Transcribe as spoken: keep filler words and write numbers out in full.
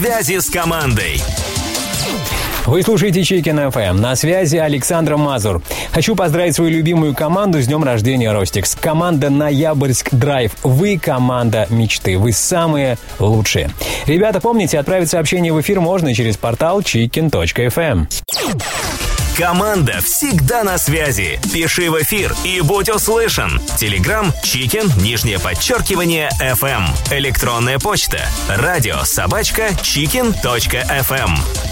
Связи с командой. Вы слушаете Чикен эф эм. На связи Александр Мазур. Хочу поздравить свою любимую команду с днем рождения, Ростикс. Команда Ноябрьск Драйв. Вы команда мечты. Вы самые лучшие. Ребята, помните, отправить сообщение в эфир можно через портал чикен точка эф эм. Команда всегда на связи. Пиши в эфир и будь услышан. Телеграм Чикен, нижнее подчеркивание, эф эм. Электронная почта. Радио собачка чикен точка эф эм.